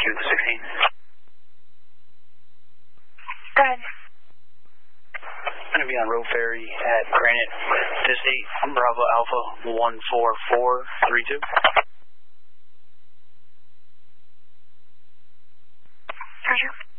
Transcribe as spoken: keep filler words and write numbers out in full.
two sixteen. Go ahead. I'm going to be on Road Ferry at Granite this date. I'm Bravo Alpha one four four three two. Roger.